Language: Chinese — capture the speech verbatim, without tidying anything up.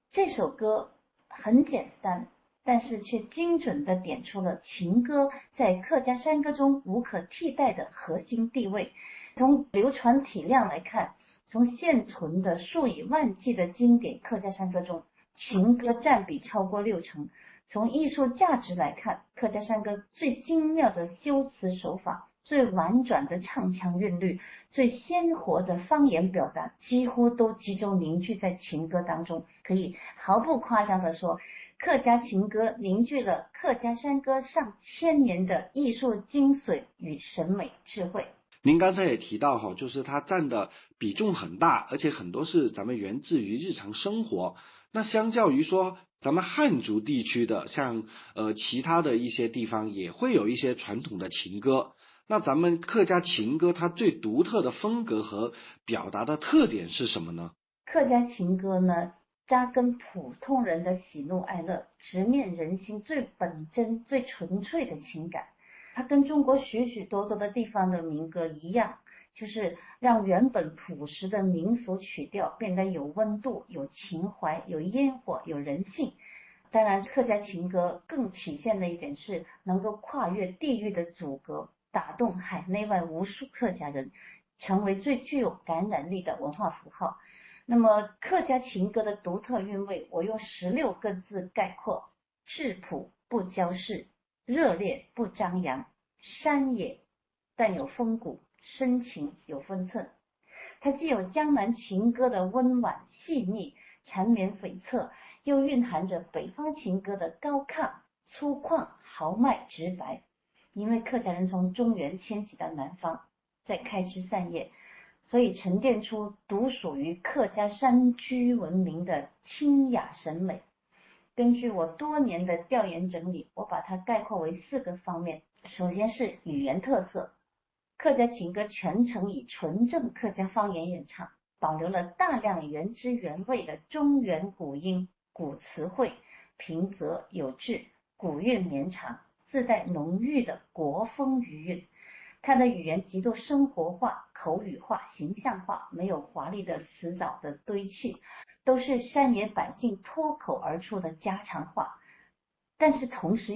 这首歌很简单，但是却精准地点出了情歌在客家山歌中无可替代的核心地位。从流传体量来看，从现存的数以万计的经典客家山歌中，情歌占比超过六成。从艺术价值来看，客家山歌最精妙的修辞手法，最婉转的唱腔韵律，最鲜活的方言表达，几乎都集中凝聚在情歌当中。可以毫不夸张地说，客家情歌凝聚了客家山歌上千年的艺术精髓与审美智慧。 您刚才也提到哈，就是它占的比重很大，而且很多是咱们源自于日常生活。那相较于说咱们汉族地区的，像呃其他的一些地方也会有一些传统的情歌，那咱们客家情歌它最独特的风格和表达的特点是什么呢？ 客家情歌呢，扎根普通人的喜怒哀乐，直面人心最本真、最纯粹的情感。它跟中国许许多多的地方的民歌一样，就是让原本朴实的民俗曲调变得有温度、有情怀、有烟火、有人性。当然，客家情歌更体现的一点是能够跨越地域的阻隔，打动海内外无数客家人，成为最具有感染力的文化符号。那么客家情歌的独特韵味，我用十六个字概括：质朴不骄饰，热烈不张扬，山野但有风骨，深情有分寸。它既有江南情歌的温婉细腻、缠绵悱恻，又蕴含着北方情歌的高亢、粗犷、豪迈、直白。因为客家人从中原迁徙到南方，再开枝散叶，所以沉淀出独属于客家山居文明的清雅审美。根据我多年的调研整理，我把它概括为四个方面。首先是语言特色，客家情歌全程以纯正客家方言演唱，保留了大量原汁原味的中原古音、古词汇，平仄有致，古韵绵长，自带浓郁的国风余韵。它的语言极度生活化、口语化、形象化，没有华丽的词藻的堆砌，都是山野百姓脱口而出的家常话。但是同时